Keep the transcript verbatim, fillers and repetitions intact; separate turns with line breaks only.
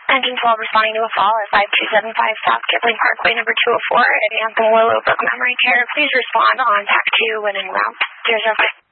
Engine twelve responding to a fall at five two seven five South Kipling Parkway, number two oh four at Anthem Willowbrook Memory Care. Please respond on TAC two when en route. zero zero five.